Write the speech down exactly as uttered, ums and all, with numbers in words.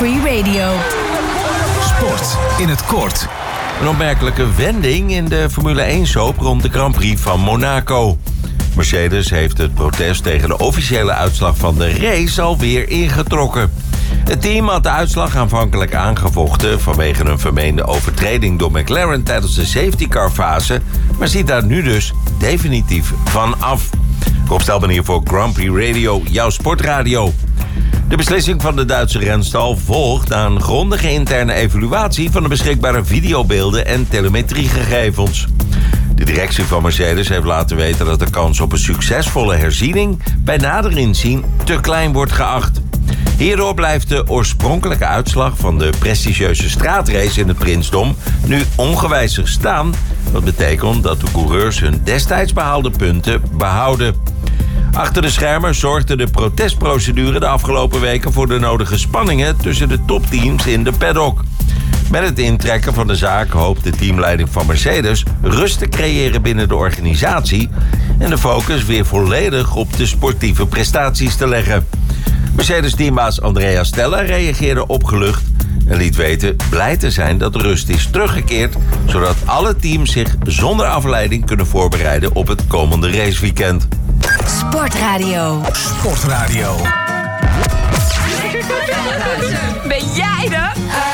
Free Radio. Sport in het kort. Een opmerkelijke wending in de Formule één-soap rond de Grand Prix van Monaco. Mercedes heeft het protest tegen de officiële uitslag van de race alweer ingetrokken. Het team had de uitslag aanvankelijk aangevochten vanwege een vermeende overtreding door McLaren tijdens de safety car fase, maar ziet daar nu dus definitief van af. Rob Stelman hier voor Grand Prix Radio, jouw sportradio. De beslissing van de Duitse renstal volgt na een grondige interne evaluatie van de beschikbare videobeelden en telemetriegegevens. De directie van Mercedes heeft laten weten dat de kans op een succesvolle herziening bij nader inzien te klein wordt geacht. Hierdoor blijft de oorspronkelijke uitslag van de prestigieuze straatrace in het Prinsdom nu ongewijzigd staan. Wat betekent dat de coureurs hun destijds behaalde punten behouden. Achter de schermen zorgde de protestprocedure de afgelopen weken voor de nodige spanningen tussen de topteams in de paddock. Met het intrekken van de zaak hoopt de teamleiding van Mercedes rust te creëren binnen de organisatie en de focus weer volledig op de sportieve prestaties te leggen. Mercedes-teambaas Andrea Stella reageerde opgelucht en liet weten blij te zijn dat de rust is teruggekeerd, zodat alle teams zich zonder afleiding kunnen voorbereiden op het komende raceweekend. Sportradio. Sportradio. Ben jij de?